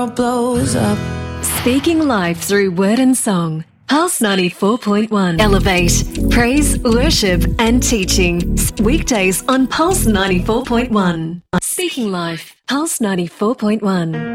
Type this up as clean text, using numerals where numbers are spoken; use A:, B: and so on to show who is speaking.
A: blows up.
B: Speaking life through word and song. Pulse 94.1. Elevate, praise, worship and teaching. Weekdays on Pulse 94.1. Speaking life. Pulse 94.1.